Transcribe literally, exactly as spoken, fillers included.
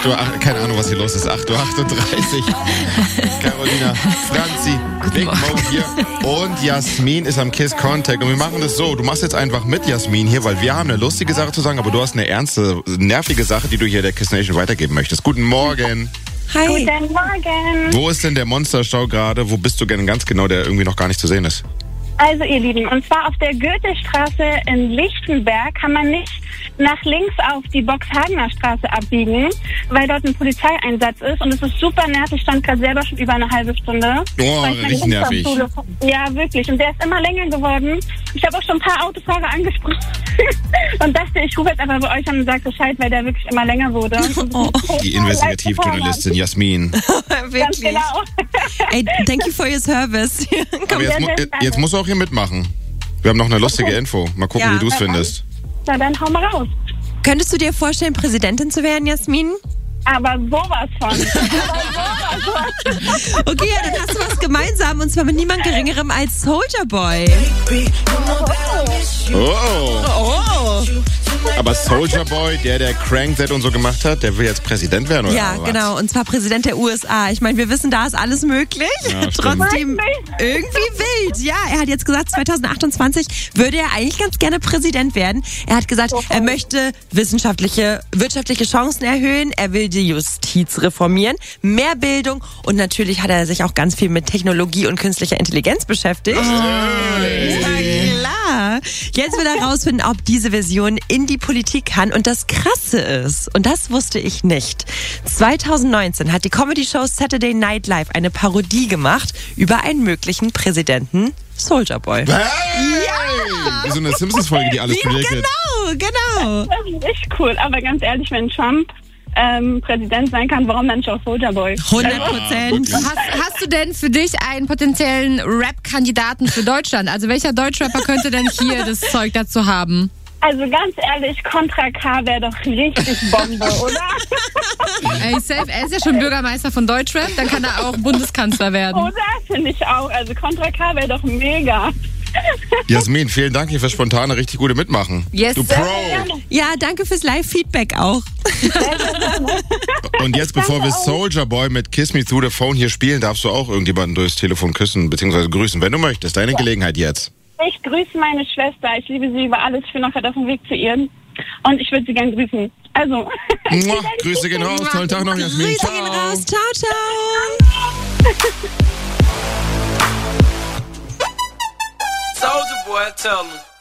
acht Uhr, keine Ahnung, was hier los ist, acht Uhr achtunddreißig. Carolina, Franzi, Big Mo hier und Jasmin ist am Kiss Contact. Und wir machen das so, du machst jetzt einfach mit, Jasmin, hier, weil wir haben eine lustige Sache zu sagen, aber du hast eine ernste, nervige Sache, die du hier der Kiss Nation weitergeben möchtest. Guten Morgen. Hi. Guten Morgen. Wo ist denn der Monsterstau gerade? Wo bist du denn ganz genau, der irgendwie noch gar nicht zu sehen ist? Also ihr Lieben, und zwar auf der Goethestraße in Lichtenberg kann man nicht nach links auf die Boxhagener Straße abbiegen, weil dort ein Polizeieinsatz ist und es ist super nervig. Ich stand gerade selber schon über eine halbe Stunde. Oh, richtig nervig. Ja, wirklich. Und der ist immer länger geworden. Ich habe auch schon ein paar Autofahrer angesprochen und dachte, ich rufe jetzt einfach bei euch an und sage Bescheid, weil der wirklich immer länger wurde. Oh. Die Investigativjournalistin Jasmin. Ganz Wirklich. genau. Ey, thank you for your service. Aber jetzt, mu jetzt musst du auch hier mitmachen. Wir haben noch eine lustige Info. Mal gucken, Ja. wie du es findest. Na dann hau mal raus. Könntest du dir vorstellen, Präsidentin zu werden, Jasmin? Aber sowas von. Aber sowas von. Okay, ja, dann hast du was gemeinsam und zwar mit niemand Geringerem als Soulja Boy. Oh. Oh. Aber Soulja Boy, der der Crank That und so gemacht hat, der will jetzt Präsident werden, oder Ja, was? genau. Und zwar Präsident der U S A. Ich meine, wir wissen, da ist alles möglich. Ja, stimmt. Trotzdem irgendwie wild. Ja, er hat jetzt gesagt, zwanzig achtundzwanzig würde er eigentlich ganz gerne Präsident werden. Er hat gesagt, er möchte wissenschaftliche, wirtschaftliche Chancen erhöhen. Er will die Justiz reformieren. Mehr Bildung. Und natürlich hat er sich auch ganz viel mit Technologie und künstlicher Intelligenz beschäftigt. Hey. Ja, klar. Jetzt will er herausfinden, ob diese Version in die Politik kann. Und das Krasse ist, und das wusste ich nicht, zwanzig neunzehn hat die Comedy-Show Saturday Night Live eine Parodie gemacht über einen möglichen Präsidenten Soulja Boy. Hey! Wie so eine Simpsons-Folge, die alles Ja, predicted. genau, genau. Das ist echt cool. Aber ganz ehrlich, wenn Trump ähm, Präsident sein kann, warum dann nicht auch Soulja Boy? hundert Prozent. Hast, hast du denn für dich einen potenziellen Rap-Kandidaten für Deutschland? Also welcher Deutschrapper könnte denn hier das Zeug dazu haben? Also ganz ehrlich, Contra K wäre doch richtig Bombe, oder? Ey, safe, er ist ja schon Bürgermeister von Deutschrap, dann kann er auch Bundeskanzler werden. Oder? Finde ich auch. Also Contra K wäre doch mega. Jasmin, vielen Dank hier für spontane, richtig gute Mitmachen. Yes, Du sir. Pro! Ja, danke fürs Live-Feedback auch. Und jetzt, bevor wir Soulja Boy mit Kiss Me Through the Phone hier spielen, darfst du auch irgendjemanden durchs Telefon küssen bzw. grüßen, wenn du möchtest. Deine Gelegenheit jetzt. Ich grüße meine Schwester. Ich liebe sie über alles. Ich bin noch gerade auf dem Weg zu ihr. Und ich würde sie gern grüßen. Also. Mua, Grüße gehen raus. Tollen Tag noch, Jasmin. Grüße gehen Ciao. raus. Ciao, ciao. Soulja Boy, tell me.